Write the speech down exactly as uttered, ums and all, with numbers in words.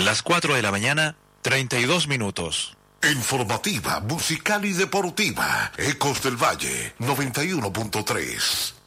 Las cuatro de la mañana, treinta y dos minutos. Informativa, musical y deportiva. Ecos del Valle, noventa y uno punto tres.